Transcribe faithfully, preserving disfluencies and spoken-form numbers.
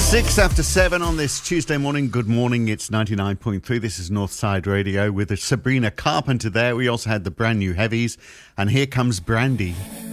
Six after seven on this Tuesday morning. Good morning. It's ninety-nine point three. This is Northside Radio with Sabrina Carpenter there. We also had the brand new heavies. And here comes Brandy.